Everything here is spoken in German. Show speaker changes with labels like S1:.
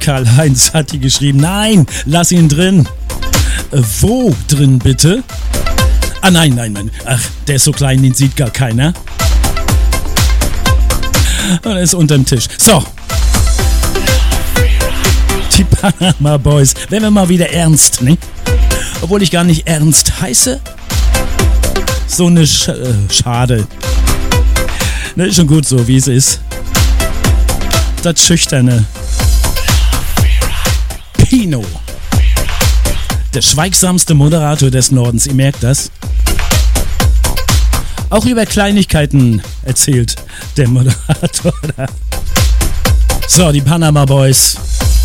S1: Karl-Heinz hat die geschrieben. Nein, lass ihn drin. Wo drin bitte? Ah, nein. Ach, der ist so klein, den sieht gar keiner. Und er ist unterm Tisch. So. Die Panama Boys. Wenn wir mal wieder ernst, ne? Obwohl ich gar nicht ernst heiße. So eine Schade. Ne, ist schon gut so, wie es ist. Das Schüchterne. Pino. Der schweigsamste Moderator des Nordens, ihr merkt das. Auch über Kleinigkeiten erzählt der Moderator. So, die Panama Boys.